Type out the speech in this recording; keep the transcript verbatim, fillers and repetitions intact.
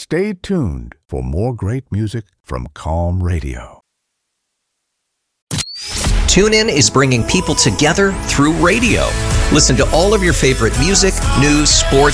Stay tuned for more great music from Calm Radio. TuneIn is bringing people together through radio. Listen to all of your favorite music, news, sports,